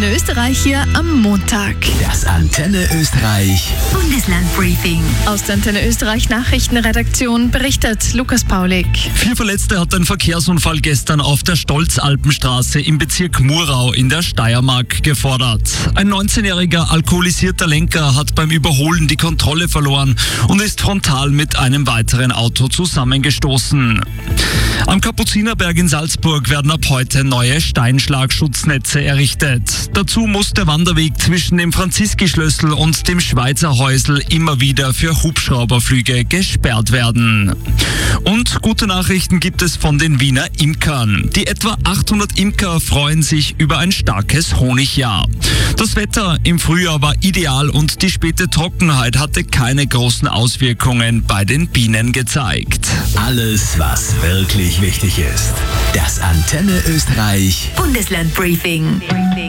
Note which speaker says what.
Speaker 1: Antenne Österreich hier am Montag.
Speaker 2: Das Antenne Österreich
Speaker 3: Bundeslandbriefing.
Speaker 1: Aus der Antenne Österreich Nachrichtenredaktion berichtet Lukas Paulik.
Speaker 4: 4 Verletzte hat ein Verkehrsunfall gestern auf der Stolzalpenstraße im Bezirk Murau in der Steiermark gefordert. Ein 19-jähriger alkoholisierter Lenker hat beim Überholen die Kontrolle verloren und ist frontal mit einem weiteren Auto zusammengestoßen. Am Kapuzinerberg in Salzburg werden ab heute neue Steinschlagschutznetze errichtet. Dazu muss der Wanderweg zwischen dem Franziskischlössl und dem Schweizer Häusl immer wieder für Hubschrauberflüge gesperrt werden. Und gute Nachrichten gibt es von den Wiener Imkern. Die etwa 800 Imker freuen sich über ein starkes Honigjahr. Das Wetter im Frühjahr war ideal und die späte Trockenheit hatte keine großen Auswirkungen bei den Bienen gezeigt.
Speaker 2: Alles, was wirklich wichtig ist. Das Antenne Österreich
Speaker 3: Bundeslandbriefing.